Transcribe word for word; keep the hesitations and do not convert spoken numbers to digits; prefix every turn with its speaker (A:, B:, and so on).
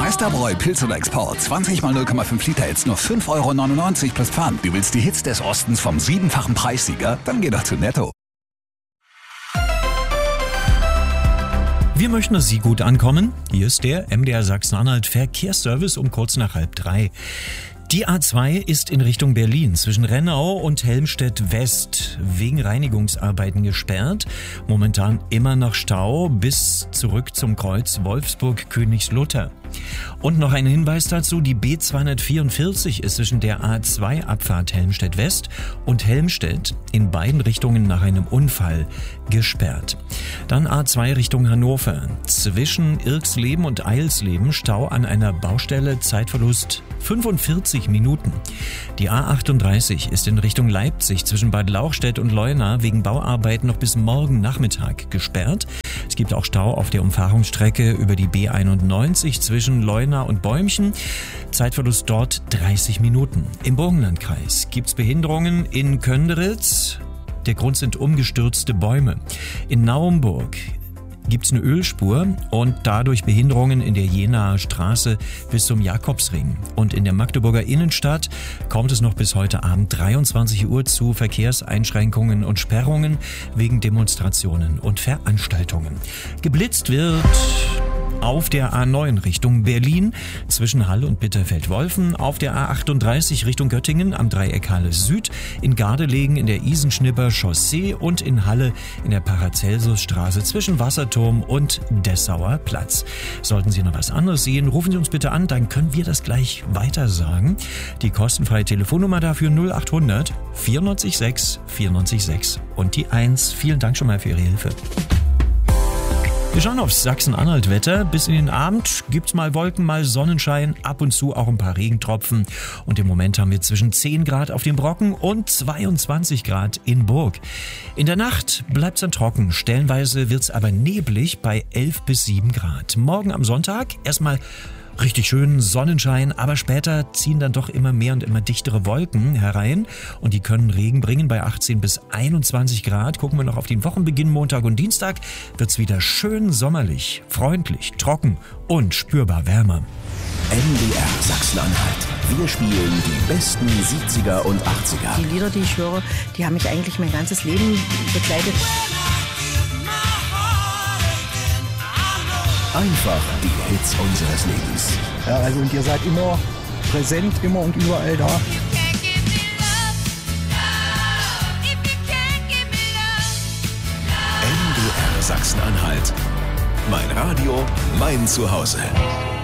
A: Westerbräu Pilz oder Export. zwanzig mal null Komma fünf Liter jetzt nur fünf Euro neunundneunzig plus Pfand. Du willst die Hits des Ostens vom siebenfachen Preissieger? Dann geh doch zu Netto.
B: Wir möchten, dass Sie gut ankommen. Hier ist der M D R Sachsen-Anhalt Verkehrsservice um kurz nach halb drei. Die A zwei ist in Richtung Berlin zwischen Rennau und Helmstedt West wegen Reinigungsarbeiten gesperrt. Momentan immer noch Stau bis zurück zum Kreuz Wolfsburg-Königslutter. Und noch ein Hinweis dazu, die B zweihundertvierundvierzig ist zwischen der A zwei Abfahrt Helmstedt West und Helmstedt in beiden Richtungen nach einem Unfall gesperrt. Dann A zwei Richtung Hannover. Zwischen Irksleben und Eilsleben Stau an einer Baustelle, Zeitverlust fünfundvierzig Minuten. Die A achtunddreißig ist in Richtung Leipzig zwischen Bad Lauchstädt und Leuna wegen Bauarbeiten noch bis morgen Nachmittag gesperrt. Es gibt auch Stau auf der Umfahrungsstrecke über die B einundneunzig zwischen Leuna und Bäumchen. Zeitverlust dort dreißig Minuten. Im Burgenlandkreis gibt's Behinderungen in Könderitz. Der Grund sind umgestürzte Bäume. In Naumburg gibt's eine Ölspur und dadurch Behinderungen in der Jenaer Straße bis zum Jakobsring. Und in der Magdeburger Innenstadt kommt es noch bis heute Abend dreiundzwanzig Uhr zu Verkehrseinschränkungen und Sperrungen wegen Demonstrationen und Veranstaltungen. Geblitzt wird auf der A neun Richtung Berlin zwischen Halle und Bitterfeld-Wolfen, auf der A achtunddreißig Richtung Göttingen am Dreieck Halle Süd, in Gardelegen in der Isenschnipper Chaussee und in Halle in der Paracelsusstraße zwischen Wasserturm und Dessauer Platz. Sollten Sie noch was anderes sehen, rufen Sie uns bitte an, dann können wir das gleich weiter sagen. Die kostenfreie Telefonnummer dafür null achthundert vierundneunzig sechs vierundneunzig sechs und die eins. Vielen Dank schon mal für Ihre Hilfe. Wir schauen aufs Sachsen-Anhalt-Wetter. Bis in den Abend gibt's mal Wolken, mal Sonnenschein, ab und zu auch ein paar Regentropfen. Und im Moment haben wir zwischen zehn Grad auf dem Brocken und zweiundzwanzig Grad in Burg. In der Nacht bleibt's dann trocken. Stellenweise wird's aber neblig bei elf bis sieben Grad. Morgen am Sonntag erstmal richtig schön Sonnenschein, aber später ziehen dann doch immer mehr und immer dichtere Wolken herein und die können Regen bringen bei achtzehn bis einundzwanzig Grad. Gucken wir noch auf den Wochenbeginn Montag und Dienstag, wird's wieder schön sommerlich, freundlich, trocken und spürbar wärmer.
C: M D R Sachsen-Anhalt. Wir spielen die besten siebziger und achtziger.
D: Die Lieder, die ich höre, die haben mich eigentlich mein ganzes Leben begleitet.
C: Einfach die Hits unseres Lebens.
E: Ja, also und ihr seid immer präsent, immer und überall da.
C: M D R Sachsen-Anhalt. Mein Radio, mein Zuhause.